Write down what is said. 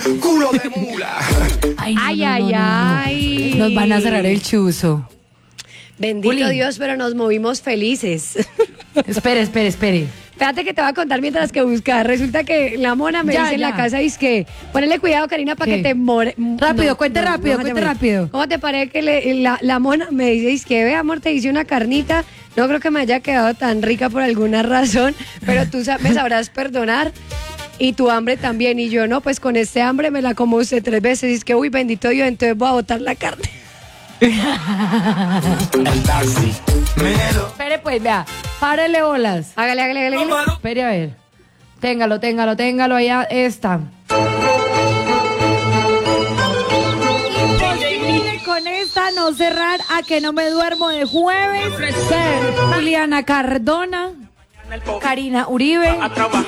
culo de mula. Ay, no, Ay, no, ay, no, no, no. ay. Nos van a cerrar el chuzo. Bendito Juli. Dios, pero nos movimos felices. Espere. Espérate que te voy a contar mientras que buscas. Resulta que la mona me Ya, dice en ya. la casa, es que ponele cuidado, Karina, para ¿Qué? que te more. Rápido, cuente rápido, te cuente more. rápido. ¿Cómo te parece que la mona me dice, es que ve, amor, te hice una carnita? No creo que me haya quedado tan rica por alguna razón, pero tú me sabrás perdonar. Y tu hambre también. Y yo, no, pues con este hambre me la como usted 3 veces. Y es que, uy, bendito Dios, entonces voy a botar la carne. El taxi. Miedo. Espere, pues, vea. Párele bolas. Hágale. Espere, a ver. Téngalo. Allá está. Imposible con esta no cerrar a que no me duermo de jueves. Juliana Cardona, Karina Uribe,